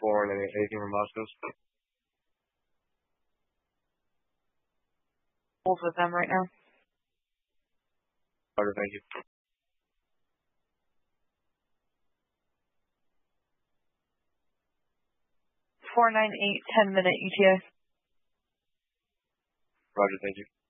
4 and anything from Boscos. Hold with them right now. Roger, thank you. 498, 10-minute ETA. Roger, thank you.